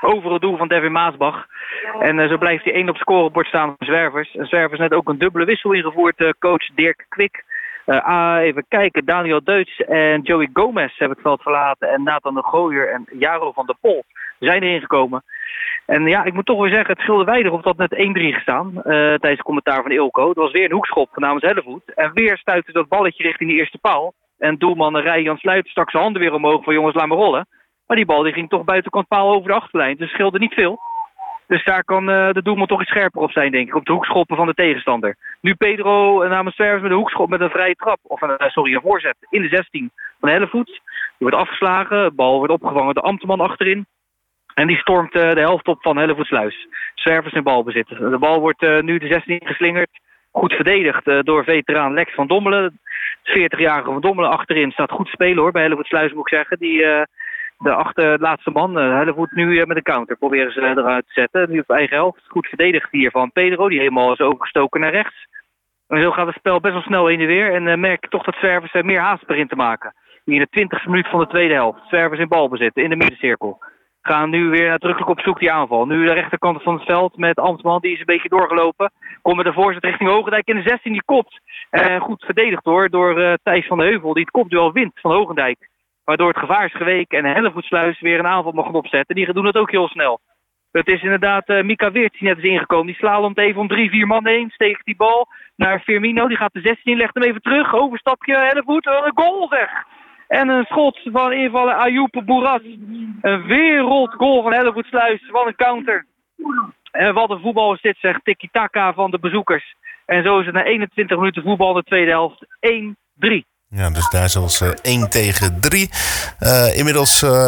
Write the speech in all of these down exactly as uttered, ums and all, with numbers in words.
over het doel van Devin Maasbach. En uh, zo blijft hij één op scorebord staan van Zwervers. En Zwervers net ook een dubbele wissel ingevoerd. Uh, coach Dirk Kwik. Uh, ah, even kijken, Daniel Deutsch en Joey Gomez hebben het veld verlaten. En Nathan de Gooier en Jaro van der Pol zijn erin gekomen. En ja, ik moet toch weer zeggen, het scheelde weinig of dat net één drie gestaan. Uh, tijdens het commentaar van Ilko. Het was weer een hoekschop namens Hellevoet. En weer stuitte dat balletje richting die eerste paal. En doelman Rij Jan Sluiter stak zijn handen weer omhoog van jongens, laat maar rollen. Maar die bal die ging toch buitenkant paal over de achterlijn. Dus het scheelde niet veel. Dus daar kan uh, de doelman toch iets scherper op zijn, denk ik. Op de hoekschoppen van de tegenstander. Nu Pedro uh, namens Zwervers met een hoekschop met een vrije trap. Of uh, sorry, een voorzet in de zestien van Hellevoet. Die wordt afgeslagen. De bal wordt opgevangen door de ambteman achterin. En die stormt uh, de helft op van Hellevoetsluis. Zwervers in balbezit. De bal wordt uh, nu de zestien geslingerd. Goed verdedigd uh, door veteraan Lex van Dommelen. De veertigjarige van Dommelen achterin staat goed spelen hoor. Bij Hellevoetsluis moet ik zeggen. Die... Uh, De achter, laatste man, uh, Hellevoet nu uh, met een counter proberen ze uh, eruit te zetten. Nu op eigen helft. Goed verdedigd hier van Pedro, die helemaal is overgestoken naar rechts. En zo gaat het spel best wel snel heen en weer. En uh, merk ik toch dat Zwervers uh, meer haast begint te maken. Hier in de twintigste minuut van de tweede helft. Zwervers in balbezit, in de middencirkel. Gaan nu weer nadrukkelijk op zoek die aanval. Nu de rechterkant van het veld met Ambtman, die is een beetje doorgelopen. Komt met de voorzet richting Hogendijk in de zestien, die kopt. Uh, goed verdedigd hoor, door uh, Thijs van de Heuvel, die het kopduel wint van Hogendijk. Waardoor het gevaar is geweken en Hellevoetsluis weer een aanval mag opzetten. Die doen het ook heel snel. Het is inderdaad uh, Mika Weerts die net is ingekomen. Die slalomt even om drie, vier man heen. Steekt die bal naar Firmino. Die gaat de zestien in, legt hem even terug. Overstapje Hellevoet. Een goal zeg! En een schot van invaller Ayoub Bourras. Een wereldgoal van Hellevoetsluis. Wat een counter. En wat een voetbal is dit zeg. Tiki-taka van de bezoekers. En zo is het na eenentwintig minuten voetbal in de tweede helft. één drie. Ja, dus daar zelfs uh, één tegen drie. Uh, inmiddels uh,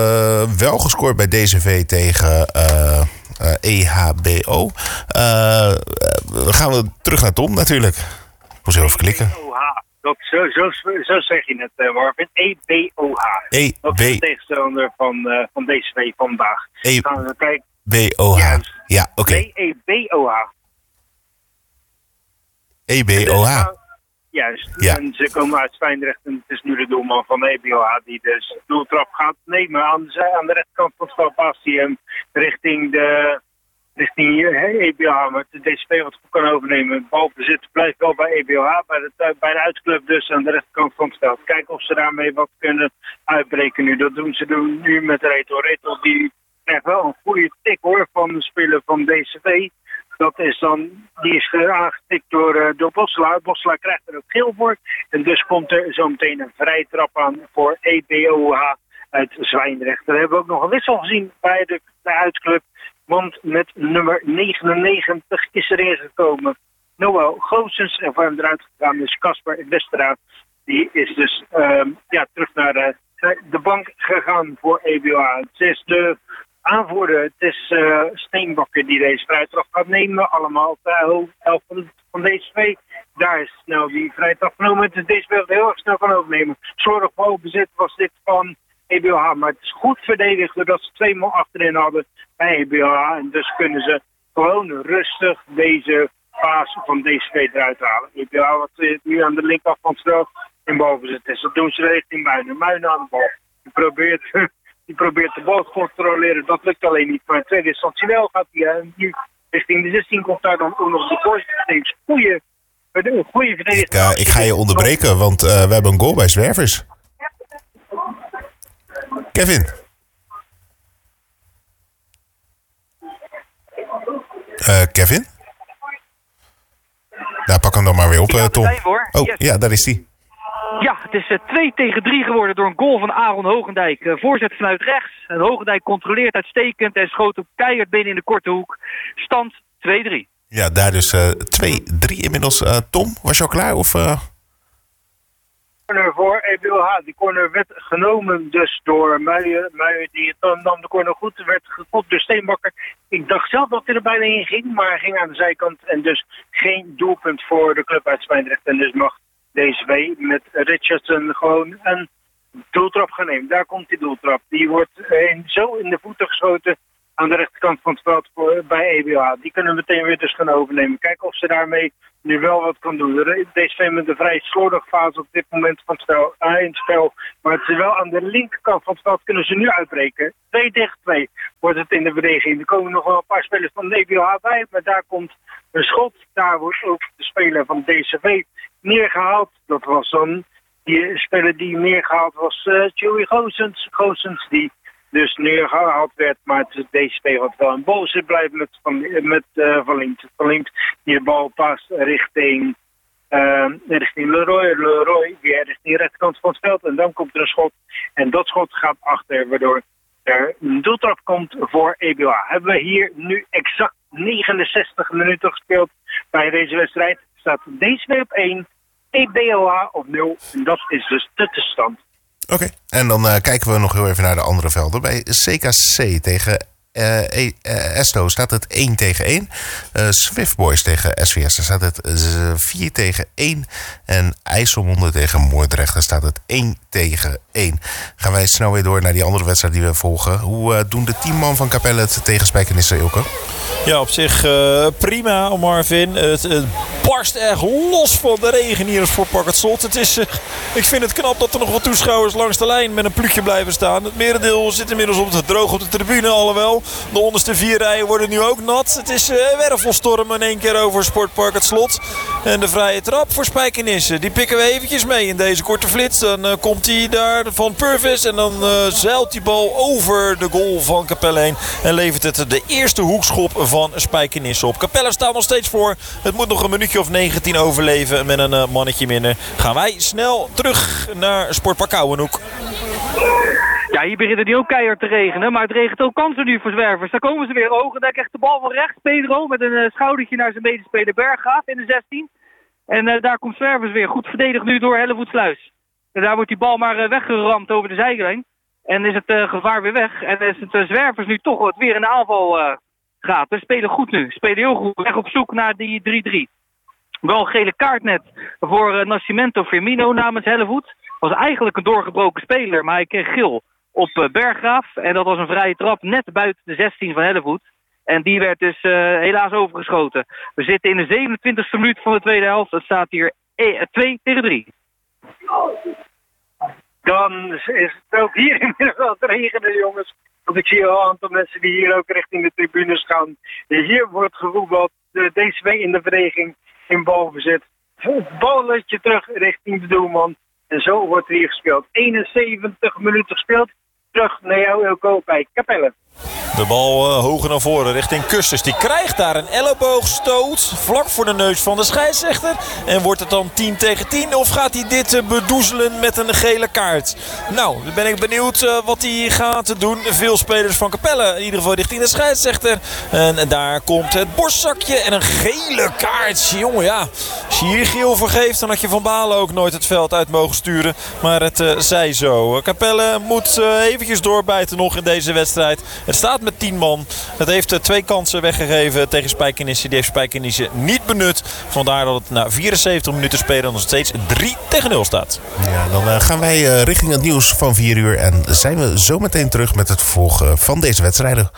wel gescoord bij D C V tegen uh, uh, E H B O. Uh, dan gaan we terug naar Tom natuurlijk. Moest heel even klikken. E B O H. Dat, zo, zo, zo zeg je het, uh, Marvin. E B O H. E B... Dat is de tegenstander van, uh, van D C V vandaag. E gaan we kijken. B O H. Juist. Ja, oké. Okay. E B O H. E B O H. Juist, ja. En ze komen uit Zwijndrecht en het is nu de doelman van de E B O H die dus de doeltrap gaat nemen. Aan de, aan de rechterkant van het veld past hij hem richting de richting hier, hey, E B O H, maar de D C V wat goed kan overnemen. Balbezit blijft wel bij E B O H, bij de, bij de uitclub dus aan de rechterkant van het veld. Kijken of ze daarmee wat kunnen uitbreken nu. Dat doen ze doen nu met Reto. Reto die krijgt wel een goede tik hoor van de speler van D C V. Dat is dan, die is aangetikt door, uh, door Bosselaar. Bosselaar krijgt er ook geel voor. En dus komt er zo meteen een vrije trap aan voor E B O H uit Zwijndrecht. Daar hebben we ook nog een wissel gezien bij de, de uitclub. Want met nummer negenennegentig is er ingekomen Noël Goossens. En voor hem eruit gegaan is Casper Westera. Die is dus um, ja, terug naar de, de bank gegaan voor E B O H. Het is de aanvoerder. Het is uh, Steenbakker die deze vrije trap gaat nemen. Allemaal op de hoofd van, van D C V. Daar is snel die vrije trap genomen. Dus D C V het heel erg snel kan overnemen. Slordig balbezit was dit van E B O H. Maar het is goed verdedigd doordat ze twee man achterin hadden bij E B O H. En dus kunnen ze gewoon rustig deze fase van D C V eruit halen. E B O H wat nu aan de linkerkant van het veld in balbezit is. Dat doen ze richting Muinen. Muinen aan de bal. Die probeert... Die probeert de bal te controleren. Dat lukt alleen niet. Maar in tweede instantie wel gaat hij uh, nu richting de zestien. Komt daar dan ook nog de voorzet. Goeie, een goede verdediging. Ik, uh, ik ga je onderbreken, want uh, we hebben een goal bij Zwervers. Kevin. Uh, Kevin? Ja, pak hem dan maar weer op, uh, Tom. Oh, yes. Ja, daar is hij. Ja, het is uh, twee tegen drie geworden door een goal van Aaron Hogendijk. Uh, voorzet vanuit rechts. En Hogendijk controleert uitstekend en schoot ook keihard binnen in de korte hoek. Stand twee drie. Ja, daar dus uh, twee drie inmiddels. Uh, Tom, was je al klaar? Of, uh... Corner voor E B O H. Die corner werd genomen dus door Muijen. Muijen die nam de corner goed. Werd gekopt door Steenbakker. Ik dacht zelf dat hij er bijna in ging, maar hij ging aan de zijkant. En dus geen doelpunt voor de club uit Zwijndrecht. En dus mag D C V met Richardson gewoon een doeltrap gaan nemen. Daar komt die doeltrap. Die wordt in, zo in de voeten geschoten aan de rechterkant van het veld voor, bij E B O H. Die kunnen meteen weer dus gaan overnemen. Kijken of ze daarmee nu wel wat kan doen. D S V met een vrij slordige fase op dit moment van het spel, uh, in het spel. Maar het is wel aan de linkerkant van het veld kunnen ze nu uitbreken. twee tegen twee wordt het in de beweging. Er komen nog wel een paar spelers van de E B O H bij. Maar daar komt een schot. Daar wordt ook de speler van D S V neergehaald. Dat was dan die speler die neergehaald was, uh, Joey Goossens. Goossens die dus neergehaald werd, maar het is D S V wat wel een bal zit blijft met Van, met, uh, van Links. Van Links die de bal past richting, uh, richting Leroy. Leroy weer richting de rechterkant van het veld. En dan komt er een schot. En dat schot gaat achter, waardoor er een doeltrap komt voor E B O H. Hebben we hier nu exact negenenzestig minuten gespeeld bij deze wedstrijd. Staat D S V op één, E B O H op nul. En dat is dus de tussenstand. Oké, okay. En dan uh, kijken we nog heel even naar de andere velden. Bij C K C tegen uh, e- uh, Esto staat het één tegen één. Uh, Swift Boys tegen S V S staat het uh, vier tegen één. En IJsselmonde tegen Moordrecht staat het één tegen één. Gaan wij snel weer door naar die andere wedstrijd die we volgen. Hoe uh, doen de tien man van Capelle het tegen Spijkenisse, Ilke? Ja, op zich uh, prima, Marvin. Het, het barst echt los van de regen hier in het Sportpark Het Slot. Het is, uh, ik vind het knap dat er nog wat toeschouwers langs de lijn met een plukje blijven staan. Het merendeel zit inmiddels op het droog op de tribune, alhoewel. De onderste vier rijen worden nu ook nat. Het is uh, wervelstorm in één keer over Sportpark Het Slot. En de vrije trap voor Spijkenisse. Die pikken we eventjes mee in deze korte flits. Dan uh, komt hij daar van Purvis en dan uh, zeilt die bal over de goal van Capelle heen. En levert het de eerste hoekschop van Spijkenisse op. Capelle staat nog steeds voor. Het moet nog een minuutje of negentien overleven met een uh, mannetje minder. Gaan wij snel terug naar Sportpark Kouwenhoek. Ja, hier begint het nu ook keihard te regenen, maar het regent ook kansen nu voor Zwervers. Daar komen ze weer. Ogendijk krijgt de bal van rechts. Pedro met een uh, schoudertje naar zijn medespeler Berggraaf in de zestien. En uh, daar komt Zwervers weer. Goed verdedigd nu door Hellevoetsluis. En daar wordt die bal maar uh, weggeramd over de zijlijn. En is het uh, gevaar weer weg. En is het uh, Zwervers nu toch wat weer in de aanval uh, gaat. We spelen goed nu. Spelen heel goed. Weg op zoek naar die drie drie. Wel een gele kaart net voor uh, Nascimento Firmino namens Hellevoet. Was eigenlijk een doorgebroken speler, maar hij kreeg geel op uh, Berggraaf. En dat was een vrije trap net buiten de zestien van Hellevoet. En die werd dus uh, helaas overgeschoten. We zitten in de zevenentwintigste minuut van de tweede helft. Het staat hier twee tegen drie. Dan is het ook hier inmiddels aan het regenen, jongens. Want ik zie al een aantal mensen die hier ook richting de tribunes gaan. Hier wordt gevoetbald. De D S V in de verdediging in balbezit. Het balletje terug richting de doelman. En zo wordt er hier gespeeld. eenenzeventig minuten gespeeld. Terug naar jou, Ilko, bij Capelle. De bal uh, hoger naar voren richting Kusters. Die krijgt daar een elleboogstoot vlak voor de neus van de scheidsrechter. En wordt het dan tien tegen tien of gaat hij dit uh, bedoezelen met een gele kaart? Nou, dan ben ik benieuwd uh, wat hij gaat doen. Veel spelers van Capelle in ieder geval richting de scheidsrechter. En, en daar komt het borstzakje en een gele kaart. Jongen, ja. Als je hier geel voor geeft, dan had je Van Balen ook nooit het veld uit mogen sturen. Maar het uh, zij zo. Capelle moet uh, eventjes doorbijten nog in deze wedstrijd. Het staat met tien man. Het heeft uh, twee kansen weggegeven tegen Spijkenisse. Die heeft Spijkenisse niet benut. Vandaar dat het na vierenzeventig minuten spelen nog steeds drie tegen nul staat. Ja, dan uh, gaan wij uh, richting het nieuws van vier uur. En zijn we zo meteen terug met het vervolg uh, van deze wedstrijden.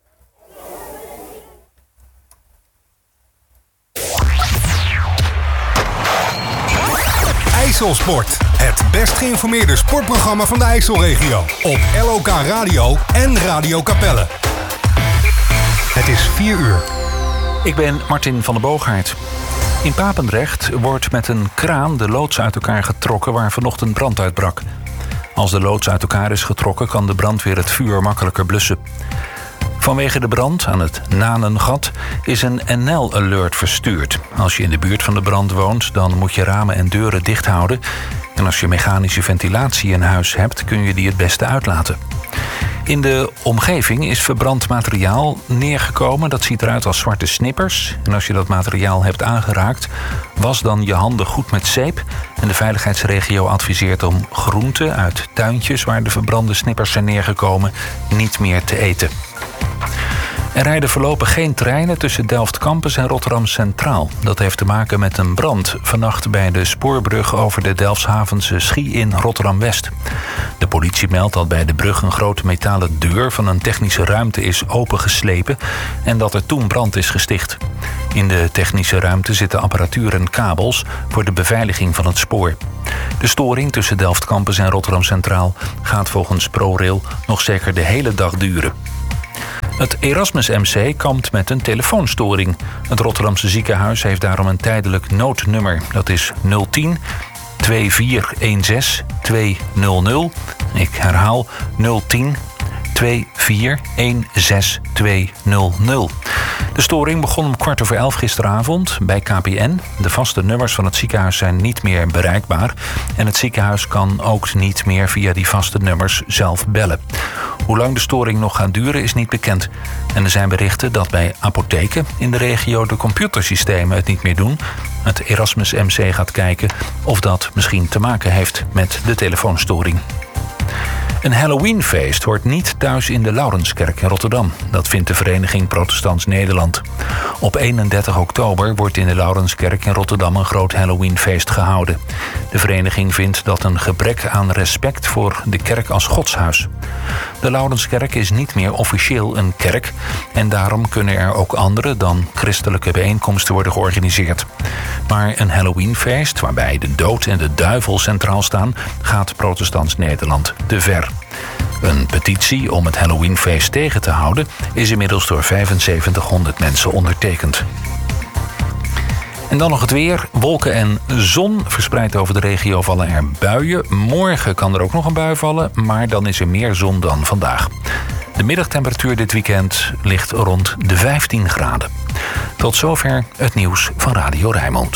IJsselsport. Het best geïnformeerde sportprogramma van de IJsselregio. Op L O K Radio en Radio Capelle. Het is vier uur. Ik ben Martin van der Boogaard. In Papendrecht wordt met een kraan de loods uit elkaar getrokken waar vanochtend brand uitbrak. Als de loods uit elkaar is getrokken kan de brandweer het vuur makkelijker blussen. Vanwege de brand aan het Nanengat is een N L-alert verstuurd. Als je in de buurt van de brand woont, dan moet je ramen en deuren dicht houden. En als je mechanische ventilatie in huis hebt, kun je die het beste uitlaten. In de omgeving is verbrand materiaal neergekomen. Dat ziet eruit als zwarte snippers. En als je dat materiaal hebt aangeraakt, was dan je handen goed met zeep. En de veiligheidsregio adviseert om groenten uit tuintjes waar de verbrande snippers zijn neergekomen niet meer te eten. Er rijden voorlopig geen treinen tussen Delft Campus en Rotterdam Centraal. Dat heeft te maken met een brand vannacht bij de spoorbrug over de Delfshavense Schie in Rotterdam-West. De politie meldt dat bij de brug een grote metalen deur van een technische ruimte is opengeslepen en dat er toen brand is gesticht. In de technische ruimte zitten apparatuur en kabels voor de beveiliging van het spoor. De storing tussen Delft Campus en Rotterdam Centraal gaat volgens ProRail nog zeker de hele dag duren. Het Erasmus M C kampt met een telefoonstoring. Het Rotterdamse ziekenhuis heeft daarom een tijdelijk noodnummer. Dat is nul tien twee vier een zes twee nul nul. Ik herhaal nul tien twee vier een zes twee nul nul. De storing begon om kwart over elf gisteravond bij K P N. De vaste nummers van het ziekenhuis zijn niet meer bereikbaar. En het ziekenhuis kan ook niet meer via die vaste nummers zelf bellen. Hoe lang de storing nog gaat duren is niet bekend. En er zijn berichten dat bij apotheken in de regio de computersystemen het niet meer doen. Het Erasmus M C gaat kijken of dat misschien te maken heeft met de telefoonstoring. Een Halloweenfeest hoort niet thuis in de Laurenskerk in Rotterdam. Dat vindt de Vereniging Protestants Nederland. Op eenendertig oktober wordt in de Laurenskerk in Rotterdam een groot Halloweenfeest gehouden. De vereniging vindt dat een gebrek aan respect voor de kerk als godshuis. De Laurenskerk is niet meer officieel een kerk en daarom kunnen er ook andere dan christelijke bijeenkomsten worden georganiseerd. Maar een Halloweenfeest waarbij de dood en de duivel centraal staan, gaat Protestants Nederland te ver. Een petitie om het Halloweenfeest tegen te houden is inmiddels door vijfenzeventighonderd mensen ondertekend. En dan nog het weer. Wolken en zon. Verspreid over de regio vallen er buien. Morgen kan er ook nog een bui vallen, maar dan is er meer zon dan vandaag. De middagtemperatuur dit weekend ligt rond de vijftien graden. Tot zover het nieuws van Radio Rijnmond.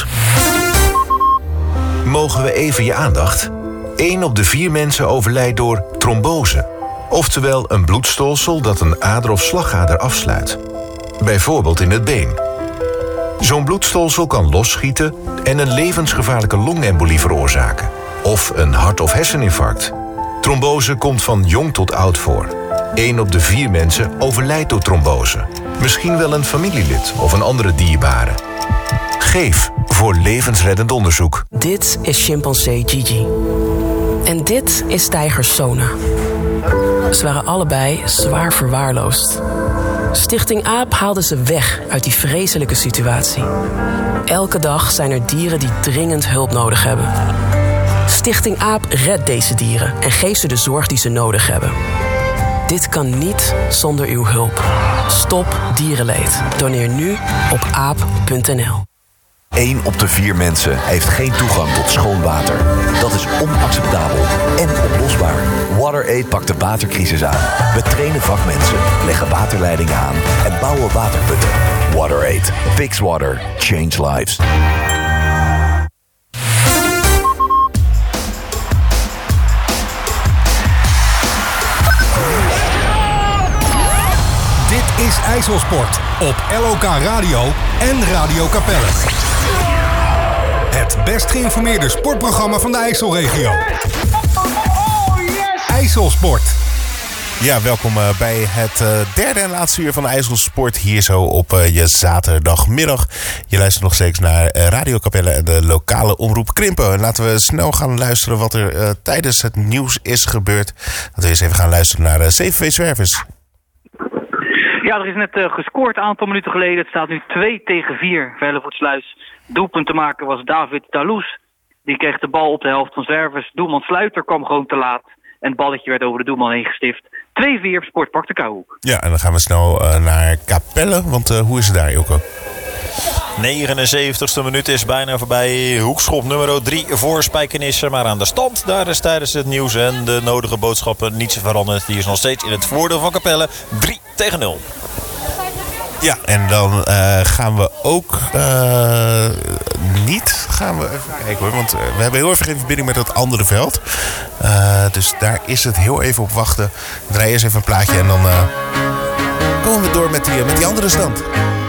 Mogen we even je aandacht? Eén op de vier mensen overlijdt door trombose. Oftewel een bloedstolsel dat een ader of slagader afsluit. Bijvoorbeeld in het been. Zo'n bloedstolsel kan losschieten en een levensgevaarlijke longembolie veroorzaken. Of een hart- of herseninfarct. Trombose komt van jong tot oud voor. Eén op de vier mensen overlijdt door trombose. Misschien wel een familielid of een andere dierbare. Geef voor levensreddend onderzoek. Dit is chimpansee Gigi. En dit is tijger Sona. Ze waren allebei zwaar verwaarloosd. Stichting AAP haalde ze weg uit die vreselijke situatie. Elke dag zijn er dieren die dringend hulp nodig hebben. Stichting AAP redt deze dieren en geeft ze de zorg die ze nodig hebben. Dit kan niet zonder uw hulp. Stop dierenleed. Doneer nu op aap punt n l. Eén op de vier mensen heeft geen toegang tot schoon water. Dat is onacceptabel en oplosbaar. WaterAid pakt de watercrisis aan. We trainen vakmensen, leggen waterleidingen aan en bouwen waterputten. WaterAid. Fix water. Change lives. Dit is IJsselsport op L O K Radio en Radio Capelle. Het best geïnformeerde sportprogramma van de IJsselregio. IJsselsport. Ja, welkom uh, bij het uh, derde en laatste uur van de IJsselsport hier zo op uh, je zaterdagmiddag. Je luistert nog steeds naar uh, Radio Capelle en de lokale omroep Krimpen. Laten we snel gaan luisteren wat er uh, tijdens het nieuws is gebeurd. Laten we eens even gaan luisteren naar uh, C V V Zwervers. Ja, er is net uh, gescoord een aantal minuten geleden. Het staat nu twee tegen vier voor Hellevoetsluis. Doelpunt te maken was David Dalous. Die kreeg de bal op de helft van Zwervers. Doelman Sluiter kwam gewoon te laat. En het balletje werd over de doelman heen gestift. twee vier Sportpark de Kouwhoek. Ja, en dan gaan we snel uh, naar Capelle. Want uh, hoe is het daar, Ilko? negenenzeventigste minuut is bijna voorbij. Hoekschop nummer drie voor Spijkenisse. Maar aan de stand, daar is tijdens het nieuws en de nodige boodschappen niets veranderd. Die is nog steeds in het voordeel van Capelle. drie tegen nul. Ja, en dan uh, gaan we ook uh, niet, gaan we even kijken hoor, want uh, we hebben heel even geen verbinding met het andere veld. Uh, dus daar is het heel even op wachten. We draaien eerst even een plaatje en dan uh, komen we door met die, uh, met die andere stand.